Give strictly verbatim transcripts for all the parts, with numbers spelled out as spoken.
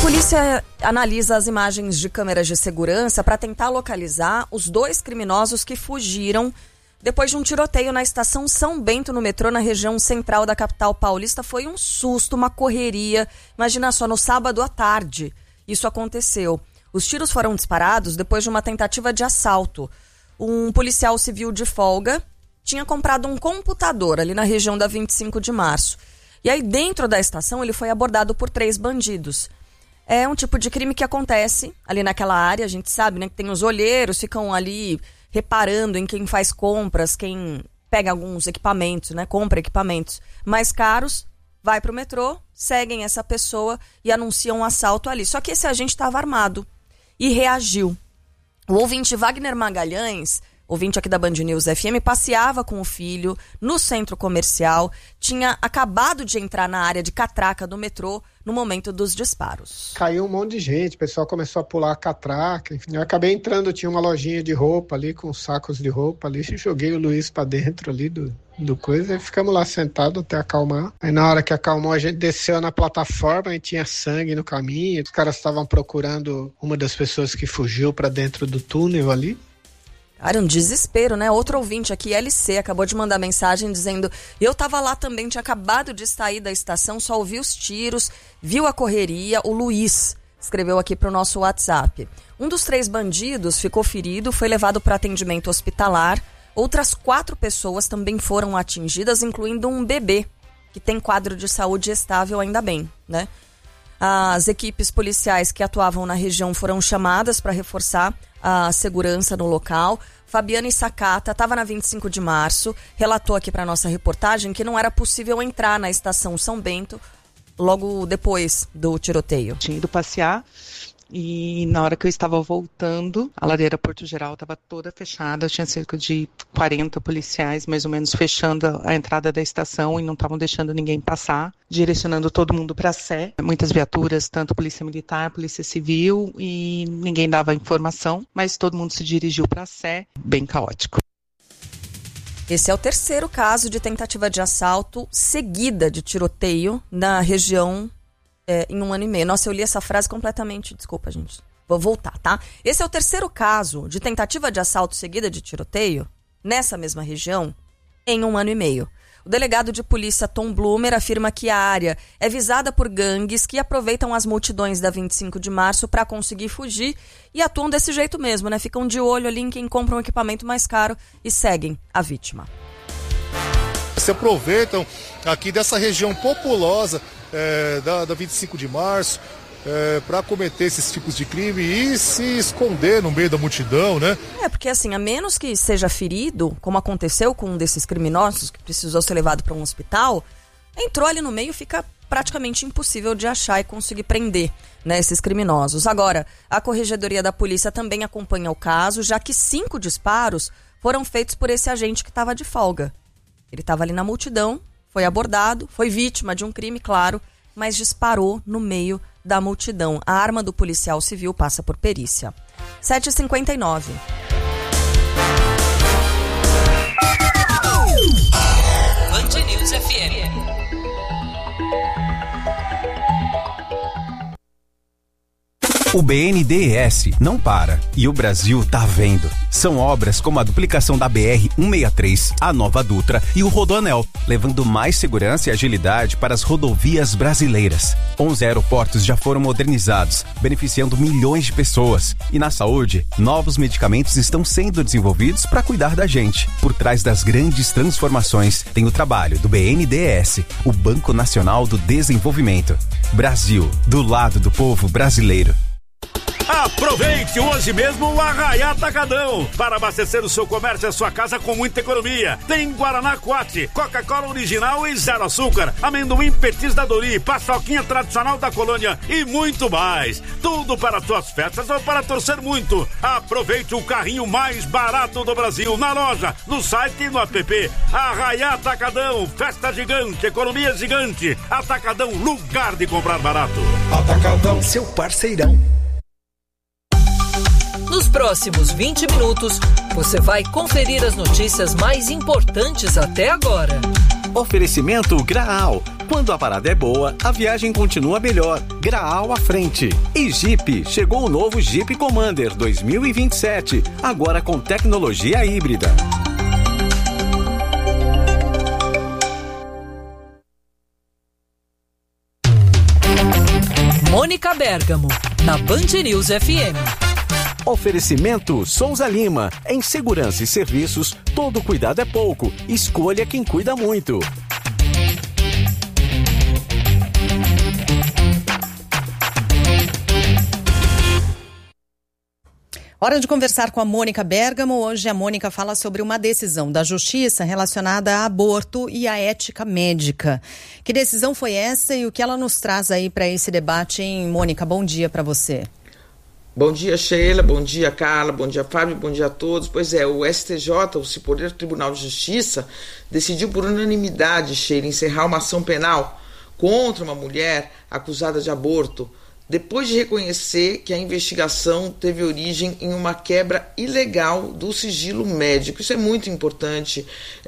polícia analisa as imagens de câmeras de segurança para tentar localizar os dois criminosos que fugiram depois de um tiroteio na estação São Bento, no metrô, na região central da capital paulista. Foi um susto, uma correria. Imagina só, no sábado à tarde isso aconteceu. Os tiros foram disparados depois de uma tentativa de assalto. Um policial civil de folga tinha comprado um computador ali na região da vinte e cinco de março. E aí, dentro da estação, ele foi abordado por três bandidos. É um tipo de crime que acontece ali naquela área, a gente sabe, né? Que tem os olheiros, ficam ali reparando em quem faz compras, quem pega alguns equipamentos, né? Compra equipamentos mais caros, vai pro metrô, seguem essa pessoa e anunciam um assalto ali. Só que esse agente estava armado e reagiu. O ouvinte Wagner Magalhães, ouvinte aqui da Band News F M, passeava com o filho no centro comercial, tinha acabado de entrar na área de catraca do metrô no momento dos disparos. Caiu um monte de gente, o pessoal começou a pular a catraca, enfim, eu acabei entrando, tinha uma lojinha de roupa ali, com sacos de roupa ali, joguei o Luiz pra dentro ali do, do coisa, e ficamos lá sentados até acalmar. Aí na hora que acalmou, a gente desceu na plataforma e tinha sangue no caminho, os caras estavam procurando uma das pessoas que fugiu pra dentro do túnel ali. Cara, um desespero, né? Outro ouvinte aqui, L C, acabou de mandar mensagem dizendo: eu tava lá também, tinha acabado de sair da estação, só ouvi os tiros, viu a correria. O Luiz escreveu aqui pro nosso WhatsApp. Um dos três bandidos ficou ferido, foi levado para atendimento hospitalar. Outras quatro pessoas também foram atingidas, incluindo um bebê, que tem quadro de saúde estável, ainda bem, né? As equipes policiais que atuavam na região foram chamadas para reforçar a segurança no local. Fabiane Sakata estava na vinte e cinco de março, relatou aqui para nossa reportagem que não era possível entrar na estação São Bento logo depois do tiroteio. Tinha ido passear e na hora que eu estava voltando, a ladeira Porto Geral estava toda fechada, tinha cerca de quarenta policiais mais ou menos fechando a entrada da estação e não estavam deixando ninguém passar, direcionando todo mundo para a Sé. Muitas viaturas, tanto polícia militar, polícia civil, e ninguém dava informação, mas todo mundo se dirigiu para a Sé, bem caótico. Esse é o terceiro caso de tentativa de assalto seguida de tiroteio na região É, em um ano e meio. Nossa, eu li essa frase completamente... Desculpa, gente. Vou voltar, tá? Esse é o terceiro caso de tentativa de assalto seguida de tiroteio nessa mesma região em um ano e meio. O delegado de polícia Tom Blumer afirma que a área é visada por gangues que aproveitam as multidões da vinte e cinco de março para conseguir fugir e atuam desse jeito mesmo, né? Ficam de olho ali em quem compra um equipamento mais caro e seguem a vítima. Se aproveitam aqui dessa região populosa É, da, da vinte e cinco de março, é, para cometer esses tipos de crime e se esconder no meio da multidão, né? É, porque assim, a menos que seja ferido, como aconteceu com um desses criminosos que precisou ser levado para um hospital, entrou ali no meio, fica praticamente impossível de achar e conseguir prender, né, esses criminosos. Agora, a Corregedoria da Polícia também acompanha o caso, já que cinco disparos foram feitos por esse agente que estava de folga. Ele estava ali na multidão, foi abordado, foi vítima de um crime, claro, mas disparou no meio da multidão. A arma do policial civil passa por perícia. sete e cinquenta e nove. Band News F M. O B N D E S não para e o Brasil tá vendo. São obras como a duplicação da B R cento e sessenta e três, a Nova Dutra e o Rodoanel, levando mais segurança e agilidade para as rodovias brasileiras. onze aeroportos já foram modernizados, beneficiando milhões de pessoas. E na saúde, novos medicamentos estão sendo desenvolvidos para cuidar da gente. Por trás das grandes transformações, tem o trabalho do B N D E S, o Banco Nacional do Desenvolvimento. Brasil, do lado do povo brasileiro. Aproveite hoje mesmo o Arraiá Atacadão para abastecer o seu comércio e a sua casa com muita economia. Tem Guaraná Quat, Coca-Cola original e zero açúcar, amendoim Petis da Dori, paçoquinha tradicional da colônia e muito mais. Tudo para suas festas ou para torcer muito. Aproveite o carrinho mais barato do Brasil na loja, no site e no app. Arraiá Atacadão, festa gigante, economia gigante. Atacadão, lugar de comprar barato. Atacadão, seu parceirão. Nos próximos vinte minutos, você vai conferir as notícias mais importantes até agora. Oferecimento Graal, Quando a parada é boa, a viagem continua melhor. Graal à frente. E Jeep, chegou o novo Jeep Commander dois mil e vinte e sete, agora com tecnologia híbrida. Mônica Bergamo, na Band News F M. Oferecimento Souza Lima. Em segurança e serviços, todo cuidado é pouco. Escolha quem cuida muito. Hora de conversar com a Mônica Bergamo. Hoje a Mônica fala sobre uma decisão da Justiça relacionada a aborto e à ética médica. Que decisão foi essa e o que ela nos traz aí para esse debate, hein, Mônica? Bom dia para você. Bom dia, Sheila, bom dia, Carla, bom dia, Fábio, bom dia a todos. Pois é, o S T J, o Superior Tribunal de Justiça, decidiu por unanimidade, Sheila, encerrar uma ação penal contra uma mulher acusada de aborto, depois de reconhecer que a investigação teve origem em uma quebra ilegal do sigilo médico. Isso é muito importante,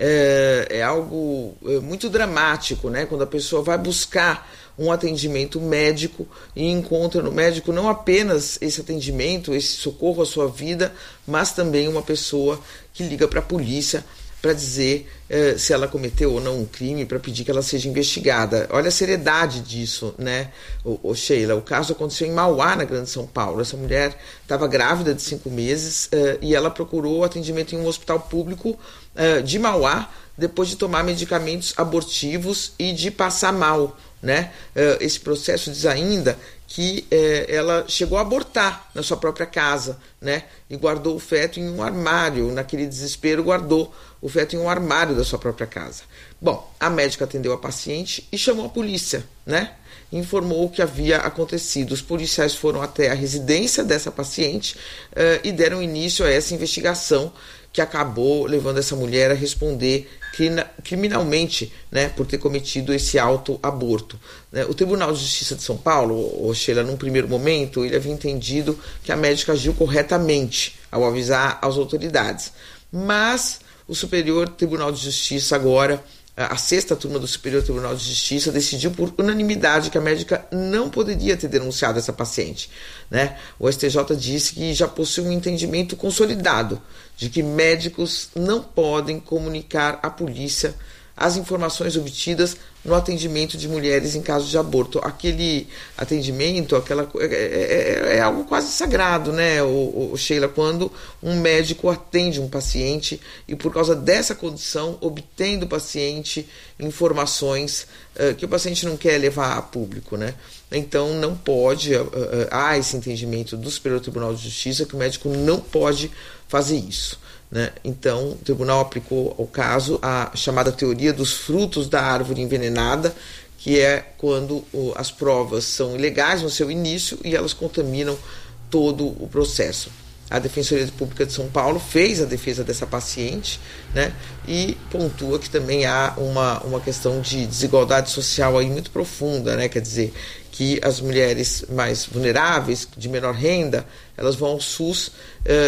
é, é algo é, muito dramático, né? Quando a pessoa vai buscar um atendimento médico e encontra no médico não apenas esse atendimento, esse socorro à sua vida, mas também uma pessoa que liga para a polícia para dizer eh, se ela cometeu ou não um crime, para pedir que ela seja investigada. Olha a seriedade disso, né, o, o Sheila. O caso aconteceu em Mauá, na Grande São Paulo. Essa mulher estava grávida de cinco meses eh, e ela procurou atendimento em um hospital público eh, de Mauá depois de tomar medicamentos abortivos e de passar mal, né? Eh, esse processo diz ainda que eh, ela chegou a abortar na sua própria casa, né? E guardou o feto em um armário. Naquele desespero, guardou o feto em um armário da sua própria casa. Bom, a médica atendeu a paciente e chamou a polícia, né? Informou o que havia acontecido. Os policiais foram até a residência dessa paciente uh, e deram início a essa investigação que acabou levando essa mulher a responder criminalmente, né, por ter cometido esse autoaborto. Né? O Tribunal de Justiça de São Paulo, o Sheila, num primeiro momento, ele havia entendido que a médica agiu corretamente ao avisar as autoridades. Mas o Superior Tribunal de Justiça agora, a sexta turma do Superior Tribunal de Justiça, decidiu por unanimidade que a médica não poderia ter denunciado essa paciente, né? O S T J disse que já possui um entendimento consolidado de que médicos não podem comunicar à polícia as informações obtidas no atendimento de mulheres em caso de aborto. Aquele atendimento, aquela é, é, é algo quase sagrado, né, o, o Sheila, quando um médico atende um paciente e por causa dessa condição obtém do paciente informações uh, que o paciente não quer levar a público, né? Então não pode, uh, uh, há esse entendimento do Superior Tribunal de Justiça que o médico não pode fazer isso. Né? Então, o tribunal aplicou ao caso a chamada teoria dos frutos da árvore envenenada, que é quando o, as provas são ilegais no seu início e elas contaminam todo o processo. A Defensoria Pública de São Paulo fez a defesa dessa paciente, né? E pontua que também há uma, uma questão de desigualdade social aí muito profunda, né? Quer dizer, que as mulheres mais vulneráveis, de menor renda, elas vão ao SUS uh,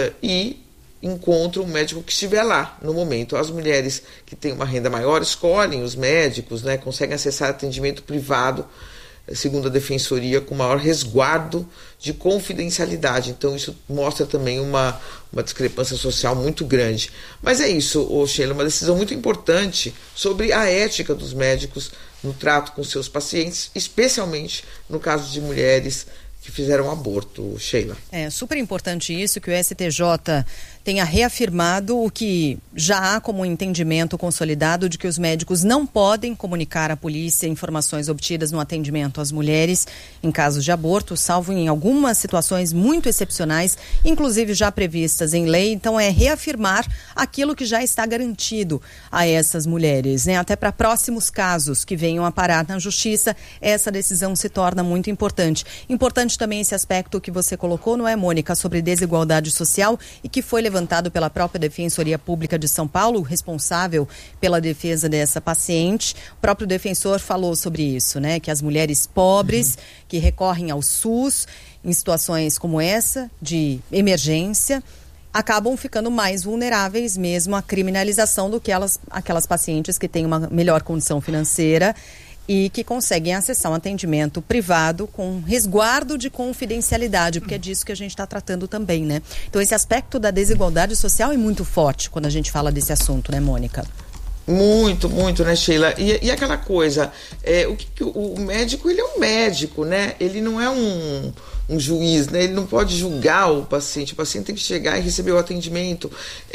e encontram um médico que estiver lá no momento. As mulheres que têm uma renda maior escolhem os médicos, né, conseguem acessar atendimento privado, segundo a Defensoria, com maior resguardo de confidencialidade. Então isso mostra também uma, uma discrepância social muito grande. Mas é isso, ô Sheila, uma decisão muito importante sobre a ética dos médicos no trato com seus pacientes, especialmente no caso de mulheres que fizeram aborto, Sheila. É super importante isso, que o S T J tenha reafirmado o que já há como um entendimento consolidado de que os médicos não podem comunicar à polícia informações obtidas no atendimento às mulheres em casos de aborto, salvo em algumas situações muito excepcionais, inclusive já previstas em lei. Então é reafirmar aquilo que já está garantido a essas mulheres, né? Até para próximos casos que venham a parar na justiça, essa decisão se torna muito importante. Importante também esse aspecto que você colocou, não é, Mônica, sobre desigualdade social e que foi levantado pela própria Defensoria Pública de São Paulo, responsável pela defesa dessa paciente. O próprio defensor falou sobre isso, né? Que as mulheres pobres uhum. que recorrem ao SUS em situações como essa, de emergência, acabam ficando mais vulneráveis mesmo à criminalização do que elas, aquelas pacientes que têm uma melhor condição financeira e que conseguem acessar um atendimento privado com resguardo de confidencialidade, porque é disso que a gente está tratando também, né? Então esse aspecto da desigualdade social é muito forte quando a gente fala desse assunto, né, Mônica? Muito, muito, né, Sheila? E, e aquela coisa, é, o, que, o médico, ele é um médico, né? Ele não é um, um juiz, né? Ele não pode julgar o paciente. O paciente tem que chegar e receber o atendimento.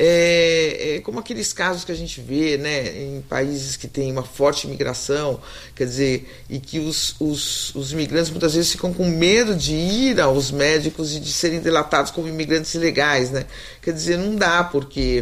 É, é como aqueles casos que a gente vê, né, em países que tem uma forte imigração, quer dizer, e que os, os, os imigrantes muitas vezes ficam com medo de ir aos médicos e de serem delatados como imigrantes ilegais, né? Quer dizer, não dá, porque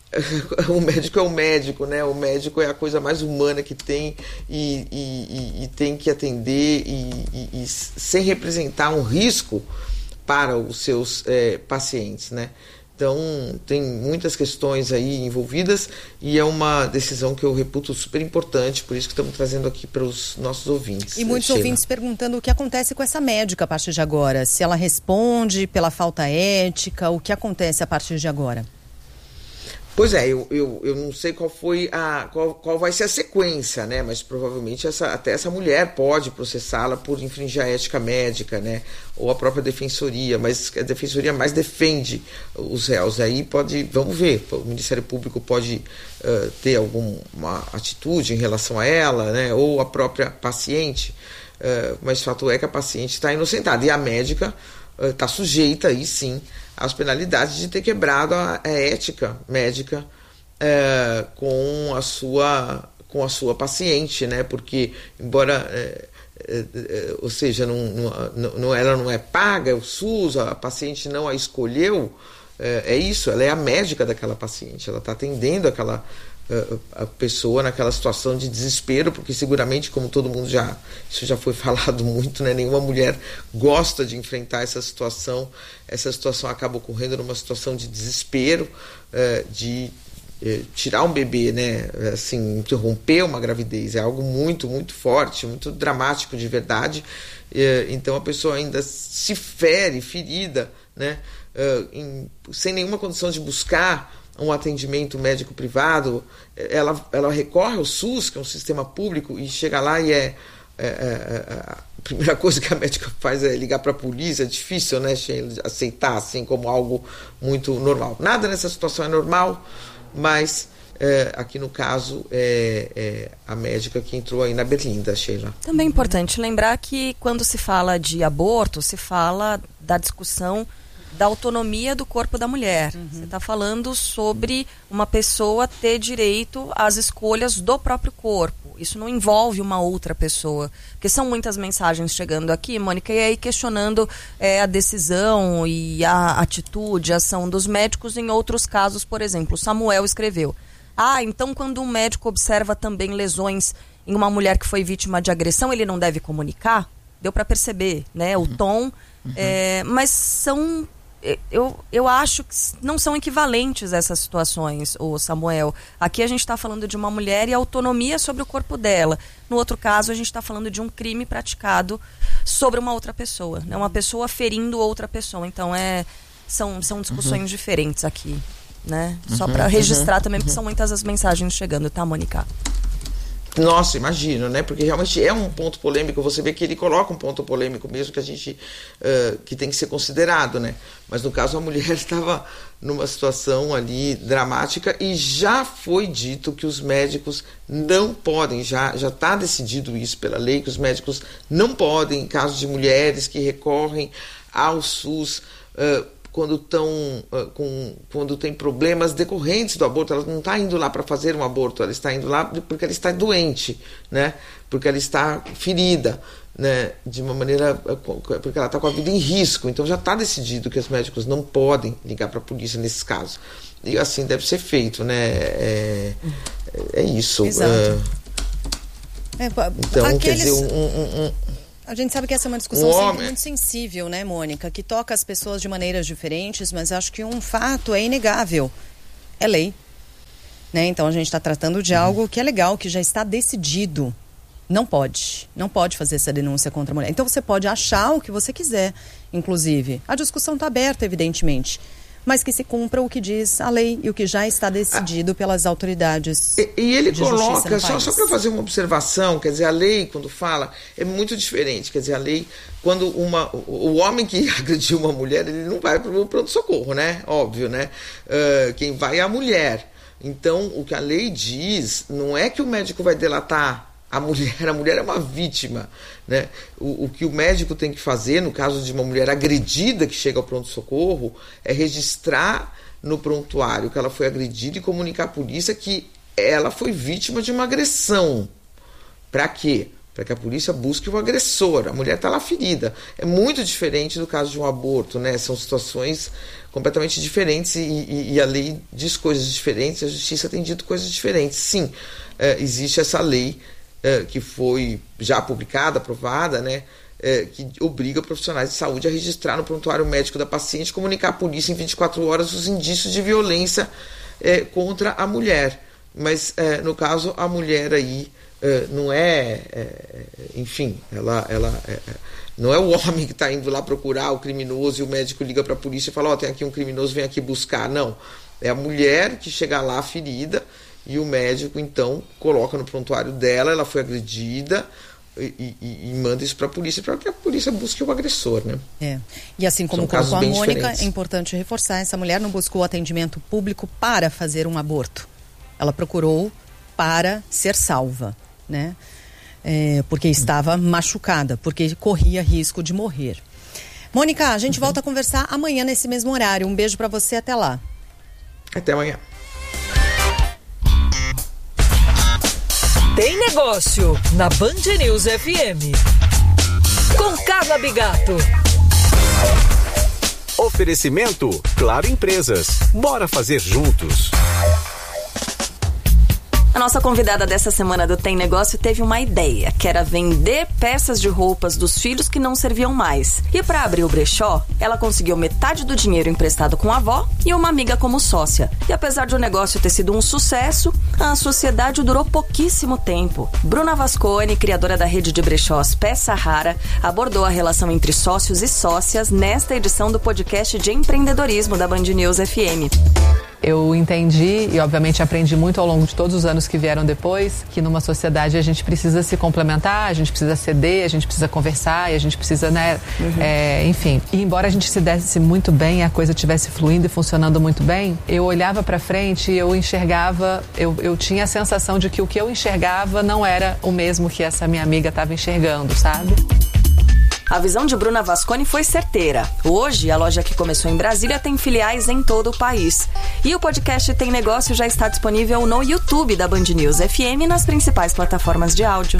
o médico é o médico, né? O médico é a coisa mais humana que tem e, e, e, e tem que atender e, e, e sem representar um risco para os seus é, pacientes, né? Então, tem muitas questões aí envolvidas e é uma decisão que eu reputo super importante, por isso que estamos trazendo aqui para os nossos ouvintes. E muitos Sheila. ouvintes perguntando o que acontece com essa médica a partir de agora, se ela responde pela falta ética, o que acontece a partir de agora? Pois é, eu, eu, eu não sei qual foi a qual, qual vai ser a sequência, né? Mas provavelmente essa, até essa mulher pode processá-la por infringir a ética médica, né? Ou a própria defensoria, mas a defensoria mais defende os réus. Aí pode, vamos ver, o Ministério Público pode uh, ter alguma atitude em relação a ela, né? Ou a própria paciente, uh, mas o fato é que a paciente está inocentada e a médica está uh, sujeita aí sim as penalidades de ter quebrado a, a ética médica é, com a sua com a sua paciente, né? Porque embora é, é, é, ou seja, não, não, não, ela não é paga, o SUS, a paciente não a escolheu, é, é isso, ela é a médica daquela paciente, ela está atendendo aquela a pessoa naquela situação de desespero, porque seguramente, como todo mundo já, isso já foi falado muito, né, nenhuma mulher gosta de enfrentar essa situação, essa situação acaba ocorrendo numa situação de desespero, uh, de uh, tirar um bebê, né, assim, interromper uma gravidez, é algo muito, muito forte, muito dramático de verdade, uh, então a pessoa ainda se fere, ferida, né, uh, em, sem nenhuma condição de buscar um atendimento médico privado, ela, ela recorre ao SUS, que é um sistema público, e chega lá e é, é, é a primeira coisa que a médica faz é ligar para a polícia. É difícil, né, aceitar assim como algo muito normal. Nada nessa situação é normal, mas é, aqui no caso é, é a médica que entrou aí na berlinda, Sheila. Também é importante lembrar que quando se fala de aborto, se fala da discussão da autonomia do corpo da mulher. Uhum. Você está falando sobre uma pessoa ter direito às escolhas do próprio corpo. Isso não envolve uma outra pessoa. Porque são muitas mensagens chegando aqui, Mônica, e aí questionando é, a decisão e a atitude, a ação dos médicos em outros casos. Por exemplo, Samuel escreveu: ah, então quando um médico observa também lesões em uma mulher que foi vítima de agressão, ele não deve comunicar? Deu para perceber, né? O tom. Uhum. É, mas são... Eu, eu acho que não são equivalentes essas situações, o Samuel. Aqui a gente está falando de uma mulher e a autonomia sobre o corpo dela. No outro caso, a gente está falando de um crime praticado sobre uma outra pessoa, né? Uma pessoa ferindo outra pessoa. Então, é, são, são discussões uhum. diferentes aqui, né? Uhum, Só para registrar uhum, também, porque uhum. são muitas as mensagens chegando, tá, Mônica? Nossa, imagino, né? Porque realmente é um ponto polêmico. Você vê que ele coloca um ponto polêmico mesmo que a gente uh, que tem que ser considerado, né? Mas no caso a mulher estava numa situação ali dramática e já foi dito que os médicos não podem, já já está decidido isso pela lei, que os médicos não podem, em caso de mulheres que recorrem ao SUS, uh, quando estão uh, com quando tem problemas decorrentes do aborto, ela não está indo lá para fazer um aborto, ela está indo lá porque ela está doente, né? Porque ela está ferida, né? De uma maneira, porque ela está com a vida em risco. Então já está decidido que os médicos não podem ligar para a polícia nesses casos, e assim deve ser feito, né? É, é isso. Exato. Uh, é, então aqueles... quer dizer um, um, um A gente sabe que essa é uma discussão um sempre homem. muito sensível, né, Mônica? Que toca as pessoas de maneiras diferentes, mas acho que um fato é inegável. É lei. Né? Então a gente está tratando de algo que é legal, que já está decidido. Não pode. Não pode fazer essa denúncia contra a mulher. Então você pode achar o que você quiser, inclusive. A discussão está aberta, evidentemente. mas que se cumpra o que diz a lei e o que já está decidido pelas autoridades. E, e ele de coloca, só, país. só para fazer uma observação, quer dizer, a lei, quando fala, é muito diferente. Quer dizer, a lei, quando uma, o, o homem que agrediu uma mulher, ele não vai para o pronto-socorro, né? Óbvio, né? Uh, quem vai é a mulher. Então, o que a lei diz não é que o médico vai delatar a mulher, a mulher é uma vítima, né? O, o que o médico tem que fazer, no caso de uma mulher agredida que chega ao pronto-socorro, é registrar no prontuário que ela foi agredida e comunicar à polícia que ela foi vítima de uma agressão. Para quê? Para que a polícia busque o agressor. A mulher está lá ferida. É muito diferente do caso de um aborto, né? São situações completamente diferentes e, e, e a lei diz coisas diferentes, a justiça tem dito coisas diferentes. Sim, é, existe essa lei É, que foi já publicada, aprovada, né, é, que obriga profissionais de saúde a registrar no prontuário médico da paciente e comunicar à polícia em vinte e quatro horas os indícios de violência é, contra a mulher. Mas, é, no caso, a mulher aí é, não é, é, enfim, ela, ela é, não é o homem que está indo lá procurar o criminoso e o médico liga para a polícia e fala, ó, oh, tem aqui um criminoso, vem aqui buscar. Não, é a mulher que chega lá ferida e o médico, então, coloca no prontuário dela, ela foi agredida e, e, e manda isso para a polícia, para que a polícia busque o agressor, né? É. E assim como colocou a Mônica, diferentes. É importante reforçar, essa mulher não buscou atendimento público para fazer um aborto. Ela procurou para ser salva, né? É, porque estava machucada, porque corria risco de morrer. Mônica, a gente uhum. volta a conversar amanhã nesse mesmo horário. Um beijo para você, até lá. Até amanhã. Tem Negócio, na Band News F M. Com Carla Bigato. Oferecimento Claro Empresas. Bora fazer juntos. A nossa convidada dessa semana do Tem Negócio teve uma ideia, que era vender peças de roupas dos filhos que não serviam mais. E para abrir o brechó, ela conseguiu metade do dinheiro emprestado com a avó e uma amiga como sócia. E apesar de o negócio ter sido um sucesso, a sociedade durou pouquíssimo tempo. Bruna Vasconi, criadora da rede de brechós Peça Rara, abordou a relação entre sócios e sócias nesta edição do podcast de empreendedorismo da Band News F M. Eu entendi e, obviamente, aprendi muito ao longo de todos os anos que vieram depois, que numa sociedade a gente precisa se complementar, a gente precisa ceder, a gente precisa conversar e a gente precisa, né, uhum. é, enfim. E embora a gente se desse muito bem, a coisa estivesse fluindo e funcionando muito bem, eu olhava pra frente e eu enxergava, eu, eu tinha a sensação de que o que eu enxergava não era o mesmo que essa minha amiga estava enxergando, sabe? A visão de Bruna Vasconi foi certeira. Hoje, a loja que começou em Brasília tem filiais em todo o país. E o podcast Tem Negócio já está disponível no YouTube da Band News F M e nas principais plataformas de áudio.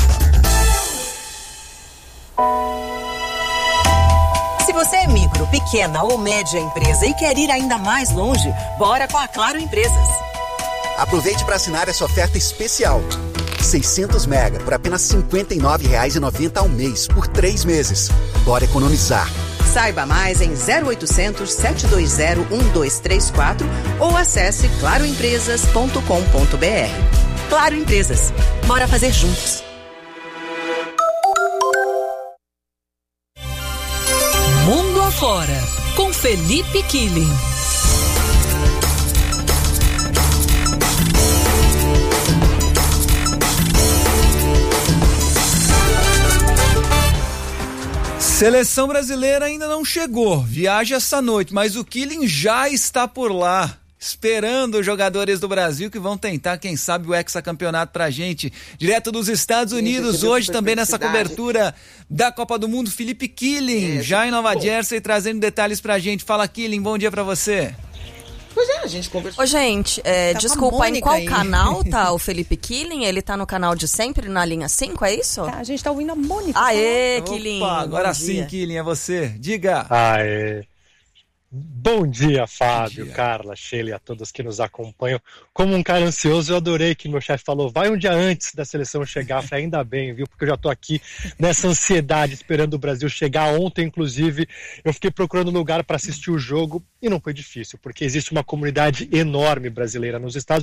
Se você é micro, pequena ou média empresa e quer ir ainda mais longe, bora com a Claro Empresas. Aproveite para assinar essa oferta especial. seiscentos mega por apenas cinquenta e nove reais e noventa centavos ao mês, por três meses. Bora economizar. Saiba mais em zero oitocentos, sete dois zero, um dois três quatro ou acesse claro empresas ponto com ponto b r. Claro Empresas. Bora fazer juntos. Mundo Afora, com Felipe Killing. Seleção brasileira ainda não chegou, viaja essa noite, mas o Killing já está por lá, esperando os jogadores do Brasil que vão tentar, quem sabe, o hexacampeonato pra gente, direto dos Estados Unidos, hoje também nessa cobertura da Copa do Mundo, Felipe Killing, é, já em Nova bom. Jersey, trazendo detalhes pra gente. Fala, Killing, bom dia pra você. Pois é, a gente conversou. Ô, gente, é, tá desculpa, em qual aí. canal tá o Felipe Killing? Ele tá no canal de sempre, na linha cinco, é isso? Tá, a gente tá ouvindo a Mônica. Aê, Killing. Agora sim, Killing, é você. Diga. Aê. Bom dia, Fábio, Bom dia. Carla, Sheila e a todos que nos acompanham. Como um cara ansioso, eu adorei que meu chefe falou, vai um dia antes da seleção chegar. Eu falei, ainda bem, viu? Porque eu já tô aqui nessa ansiedade, esperando o Brasil chegar. Ontem, inclusive, eu fiquei procurando lugar para assistir o jogo e não foi difícil, porque existe uma comunidade enorme brasileira nos Estados